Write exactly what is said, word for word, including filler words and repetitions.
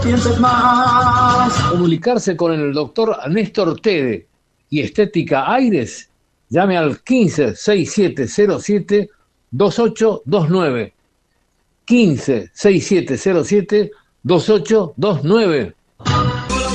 Comunicarse con el doctor Néstor Tede y Estética Aires, llame al quince, sesenta y siete cero siete, veintiocho veintinueve. quince, sesenta y siete cero siete, veintiocho veintinueve.